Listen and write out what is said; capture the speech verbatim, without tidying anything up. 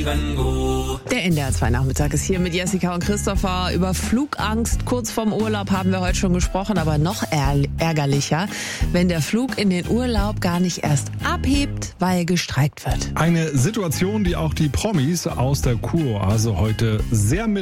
Leben gut. Der N D R zwei Nachmittag ist hier mit Jessica und Christopher. Über Flugangst kurz vorm Urlaub haben wir heute schon gesprochen, aber noch ärgerlicher, wenn der Flug in den Urlaub gar nicht erst abhebt, weil gestreikt wird. Eine Situation, die auch die Promis aus der Kuroase heute sehr mit